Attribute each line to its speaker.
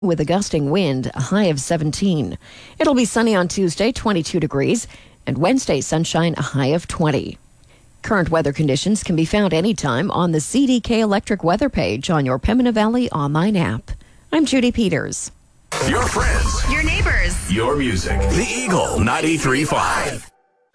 Speaker 1: with a gusting wind, a high of 17. It'll be sunny on Tuesday, 22 degrees, and Wednesday, sunshine, a high of 20. Current weather conditions can be found anytime on the CDK Electric weather page on your Pembina Valley online app. I'm Judy Peters.
Speaker 2: Your friends.
Speaker 3: Your neighbors.
Speaker 2: Your music. The Eagle 93.5.